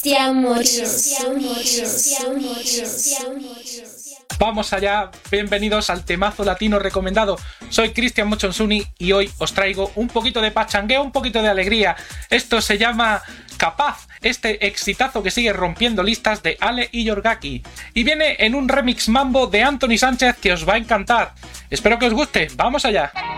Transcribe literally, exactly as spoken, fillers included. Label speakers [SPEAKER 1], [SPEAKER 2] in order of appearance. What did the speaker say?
[SPEAKER 1] Vamos allá, bienvenidos al temazo latino recomendado. Soy Cristian Mochonsuni y hoy os traigo un poquito de pachangueo, un poquito de alegría. Esto se llama Capaz, este exitazo que sigue rompiendo listas de Ale y Yorgaki. Y viene en un remix mambo de Anthony Sánchez que os va a encantar. Espero que os guste, ¡vamos allá!